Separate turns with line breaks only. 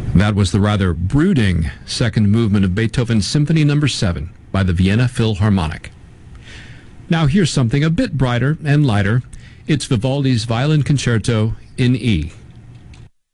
That was the rather brooding second movement of Beethoven's Symphony No. 7 by the Vienna Philharmonic. Now here's something a bit brighter and lighter. It's Vivaldi's Violin Concerto in E.